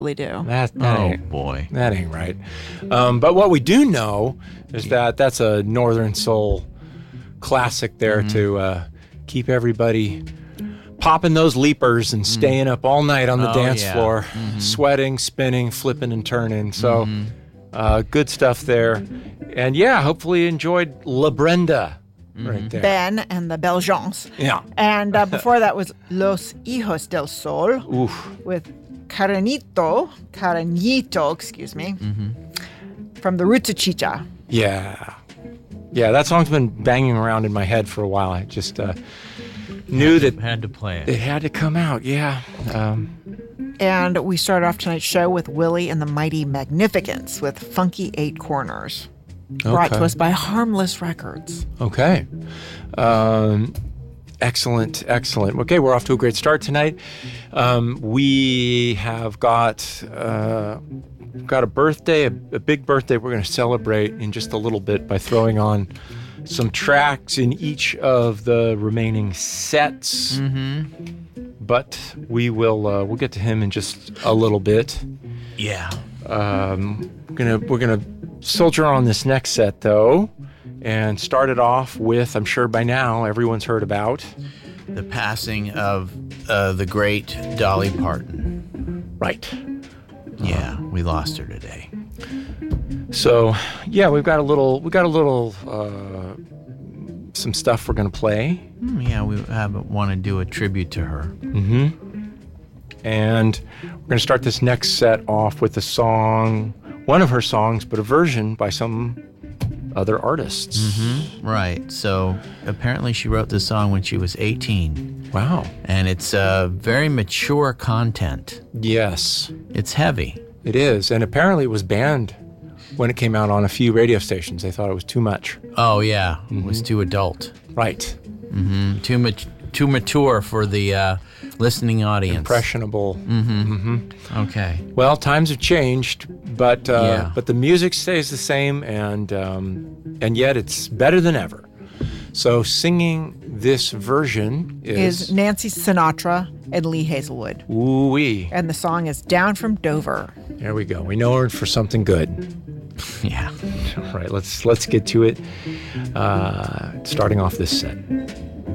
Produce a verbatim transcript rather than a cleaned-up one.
do. That, that Oh, ain't, boy. That ain't right. Um, but what we do know is that that's a Northern Soul classic there Mm-hmm. to uh, keep everybody popping those leapers and staying up all night on the Oh, dance yeah. floor, Mm-hmm. sweating, spinning, flipping, and turning. So Mm-hmm. uh, good stuff there. And yeah, hopefully you enjoyed La Brenda right there. Ben and the Belgians. Yeah. And uh, before that was Los Hijos del Sol Oof. with Caranito, Caranito, excuse me, Mm-hmm. from the Roots of Chicha. Yeah. Yeah, that song's been banging around in my head for a while. I just uh, knew that Had to play it. it had to come out. Yeah. Um, And we start off tonight's show with Willie and the Mighty Magnificents with Funky Eight Corners. Brought Okay. to us by Harmless Records. Okay. Um, excellent, excellent. Okay, we're off to a great start tonight. Um, we have got uh, got a birthday, a, a big birthday we're going to celebrate in just a little bit by throwing on some tracks in each of the remaining sets. Mm-hmm. But we will uh, we'll get to him in just a little bit. Yeah. Um, we're gonna we're gonna soldier on this next set though, and start it off with, I'm sure by now everyone's heard about. The passing of uh, the great Dolly Parton. Right. Yeah, we lost her today. So yeah, we've got a little we got a little uh, some stuff we're gonna play. Hmm, yeah, we have, want to do a tribute to her. Mm-hmm. And we're gonna start this next set off with a song, one of her songs, but a version by some other artists. Mm-hmm. Right. So apparently she wrote this song when she was eighteen. Wow. And it's uh, very mature content. Yes, It's heavy. it is. And apparently it was banned when it came out on a few radio stations. They thought it was too much. Oh, yeah. It was too adult. Right. Mm-hmm. Too much. Too mature for the uh, listening audience. Impressionable. Mm-hmm. Okay. Well, times have changed, but uh, Yeah. but the music stays the same, and um, and yet it's better than ever. So singing this version is, Is Nancy Sinatra and Lee Hazelwood. ooh-wee. And the song is Down from Dover. There we go. We know her for something good. Yeah. All right, let's let's get to it. Uh, starting off this set.